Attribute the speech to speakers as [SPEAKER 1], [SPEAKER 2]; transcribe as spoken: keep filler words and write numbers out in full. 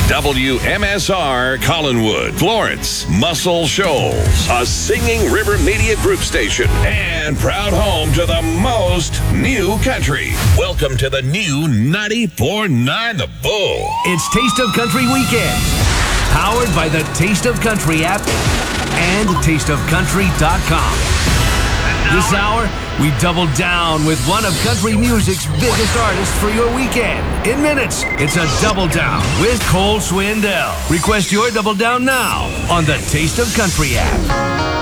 [SPEAKER 1] W M S R Collinwood, Florence, Muscle Shoals, a Singing River Media Group station, and proud home to the most new country. Welcome to the new ninety-four point nine The Bull.
[SPEAKER 2] It's Taste of Country Weekend, powered by the Taste of Country app and taste of country dot com. This hour, we double down with one of country music's biggest artists for your weekend. In minutes, it's a Double Down with Cole Swindell. Request your Double Down now on the Taste of Country app.